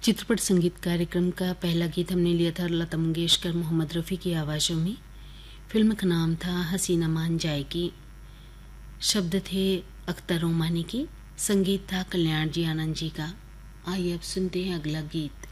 चित्रपट संगीत कार्यक्रम का पहला गीत हमने लिया था लता मंगेशकर मोहम्मद रफ़ी की आवाज़ों में। फिल्म का नाम था हसीना मान जाएगी। शब्द थे अख्तर ओमानी की, संगीत था कल्याण जी आनंद जी का। आइए अब सुनते हैं अगला गीत।